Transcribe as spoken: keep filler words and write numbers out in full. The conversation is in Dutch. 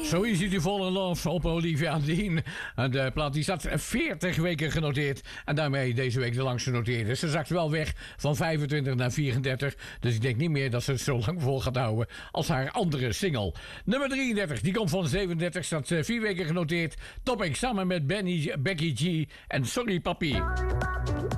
So Easy to Fall in Love op Olivia Dean. En de plaat die staat veertig weken genoteerd. En daarmee deze week de langst genoteerde. Ze zakt wel weg van vijfentwintig naar vierendertig. Dus ik denk niet meer dat ze het zo lang vol gaat houden als haar andere single. Nummer drieëndertig, die komt van zevenendertig. Staat vier weken genoteerd. Topic samen met Benny, Becky G en Sorry Papi.